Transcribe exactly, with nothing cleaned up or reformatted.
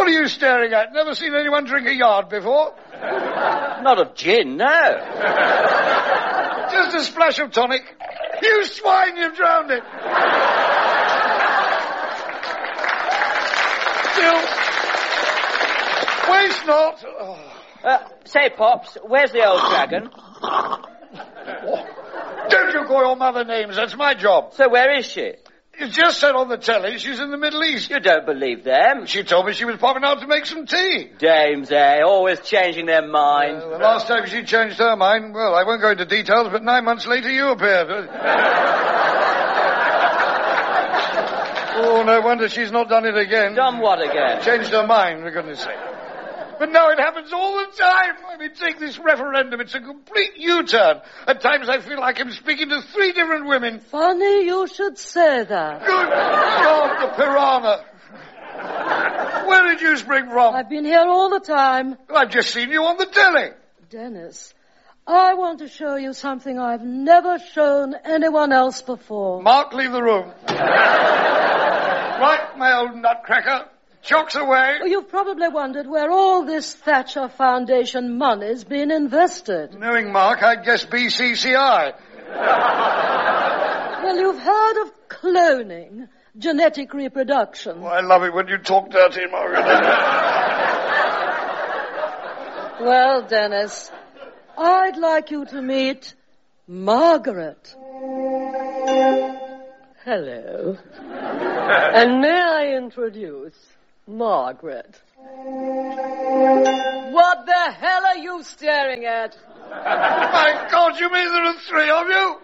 What are you staring at? Never seen anyone drink a yard before? Not of gin, no. Just a splash of tonic. You swine, you've drowned it. Still, waste not. Oh. Uh, say, Pops, where's the old dragon? Don't you call your mother names, that's my job. So where is she? You just said on the telly she's in the Middle East. You don't believe them. She told me she was popping out to make some tea. Dames, eh? Always changing their mind. Uh, the last time she changed her mind, well, I won't go into details, but nine months later you appeared. Oh, no wonder she's not done it again. Done what again? Changed her mind, for goodness sake. But now it happens all the time. I mean, take this referendum. It's a complete U-turn. At times I feel like I'm speaking to three different women. Funny you should say that. Good God, the piranha. Where did you spring from? I've been here all the time. I've just seen you on the telly. Dennis, I want to show you something I've never shown anyone else before. Mark, leave the room. Right, my old nutcracker. Chocks away. Well, you've probably wondered where all this Thatcher Foundation money's been invested. Knowing Mark, I'd guess B C C I. Well, you've heard of cloning, genetic reproduction. Oh, I love it when you talk dirty, Margaret. Well, Dennis, I'd like you to meet Margaret. Hello. And may I introduce Margaret. What the hell are you staring at? My God, you mean there are three of you?